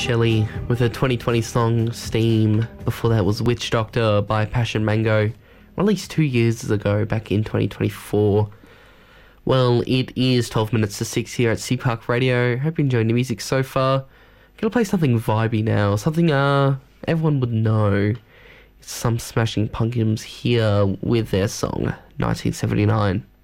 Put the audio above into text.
Shelley with a 2020 song, Steam. Before that was Witch Doctor by Passion Mango, released 2 years ago, back in 2024. Well, it is 12 minutes to 6 here at Sea Park Radio. Hope you're enjoying the music so far. Gonna play something vibey now, something everyone would know. It's some Smashing Pumpkins here with their song, 1979.